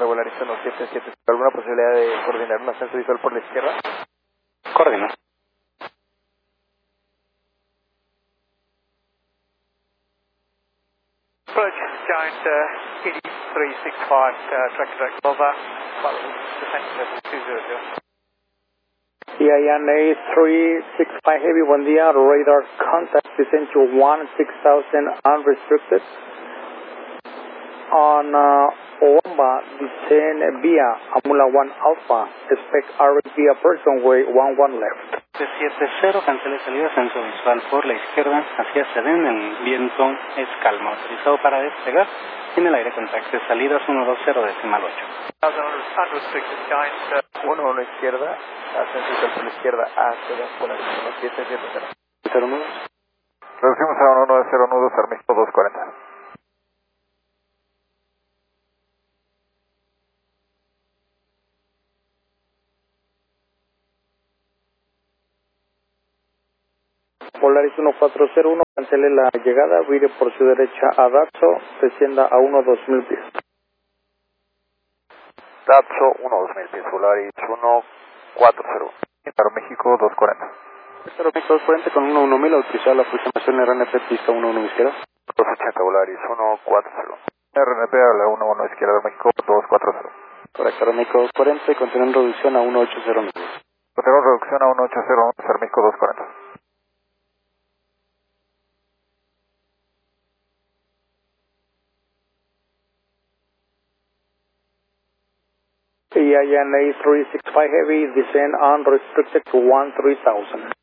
Volaris 177. ¿Alguna posibilidad de coordinar un ascenso visual por la izquierda? Coordina. Approach Giant 8365, track to track over, descending level 200. EIN A365 Heavy, buen día, radar contact, descend to 16,000 unrestricted. On Owamba, descend via Amula 1 Alpha, expect RV via person way 11 left. De 70, cancele salida, ascenso visual por la izquierda, hacia Sedén, el viento es calmo, autorizado para despegar, en el aire contacto de salidas 120,8. Unrestricted Giant 1 izquierda, ascenso visual por la izquierda a Sedén, Volaris 1770. 0 nudos. Reducimos a 190 nudos, Armisto 240. Volaris 1401, cancele la llegada, vire por su derecha a Datso, descienda a 1-2000 pies. Datso 1-2000 pies, Volaris 1401. Aeroméxico 240. Aeroméxico 240 con 11000, autorizada la aproximación RNP pista 11 izquierda. 280, Volaris 140. RNP a la 11 izquierda, Aeroméxico 240. Correcto, Aeroméxico 240 y continúa en reducción a 180. Tenemos reducción a 180, Aeroméxico 240. EIN A365 Heavy, descend unrestricted to 13,000.